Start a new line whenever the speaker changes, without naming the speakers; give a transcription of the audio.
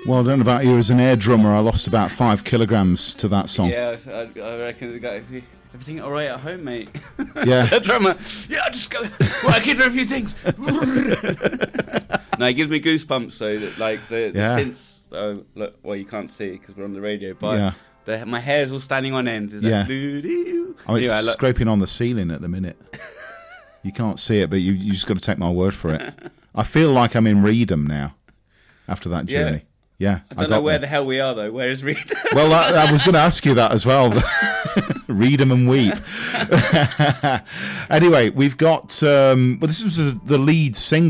Well, I don't know about you as an air drummer. I lost about 5 kilograms to that song.
Yeah, I reckon the guy. Everything all right at home, mate?
Yeah.
The drummer. Yeah, just go working for a few things. No, it gives me goosebumps. So that, like the synths. Look, well, you can't see because we're on the radio, but my hair's all standing on end. It's like, doo-doo.
I mean, it's scraping on the ceiling at the minute. You can't see it, but you just got to take my word for it. I feel like I'm in Reedham now after that journey. Yeah,
I don't know where the hell we are though. Where is Reedham?
Well, I was going to ask you that as well. Reedham and weep. Anyway, we've got. Well, this was the lead single.